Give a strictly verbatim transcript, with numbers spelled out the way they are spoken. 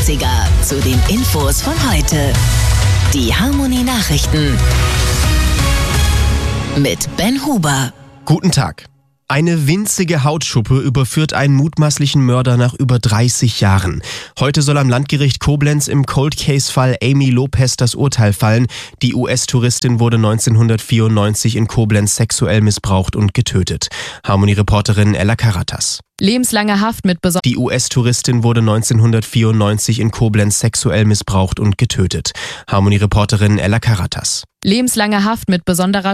dreißiger zu den Infos von heute. Die Harmony Nachrichten mit Ben Huber. Guten Tag. Eine winzige Hautschuppe überführt einen mutmaßlichen Mörder nach über dreißig Jahren. Heute soll am Landgericht Koblenz im Cold-Case-Fall Amy Lopez das Urteil fallen. Die U S-Touristin wurde neunzehnhundertvierundneunzig in Koblenz sexuell missbraucht und getötet. Harmony-Reporterin Ella Karatas. Lebenslange Haft mit besonderer Die U S-Touristin wurde neunzehnhundertvierundneunzig in Koblenz sexuell missbraucht und getötet. Harmony-Reporterin Ella Karatas. Lebenslange Haft mit besonderer